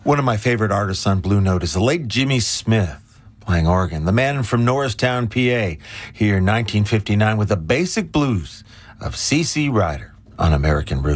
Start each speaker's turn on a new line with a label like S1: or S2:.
S1: One of my favorite artists on Blue Note is the late Jimmy Smith, playing organ. The man from Norristown, PA, here in 1959 with the basic blues of C.C. Ryder on American Roots.